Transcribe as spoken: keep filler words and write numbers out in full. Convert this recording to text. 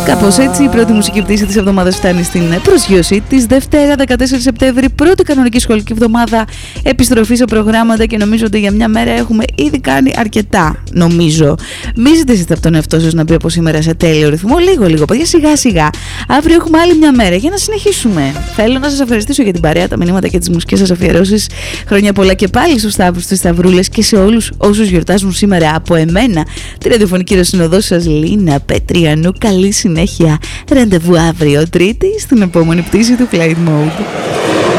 Κάπως έτσι η πρώτη μουσική πτήση της εβδομάδας φτάνει στην προσγείωση της Δευτέρα δεκατέσσερις Σεπτέμβρη, πρώτη κανονική σχολική εβδομάδα, επιστροφή σε προγράμματα και νομίζω ότι για μια μέρα έχουμε ήδη κάνει αρκετά, νομίζω. Μη ζητήσετε από τον εαυτό σας να μπει από σήμερα σε τέλειο ρυθμό, λίγο λίγο παιδιά, σιγά σιγά. Αύριο έχουμε άλλη μια μέρα για να συνεχίσουμε. Θέλω να σας ευχαριστήσω για την παρέα, τα μηνύματα και τις μουσικές σας αφιερώσεις. Χρόνια πολλά και πάλι στους Σταύρους, στις Σταυρούλες και σε όλους όσους γιορτάζουν σήμερα από εμένα, τη ραδιοφωνική ρεσυνοδό σας Λίνα Πετριανού. Καλή συνέχεια. Ραντεβού αύριο Τρίτη στην επόμενη πτήση του Flight Mode.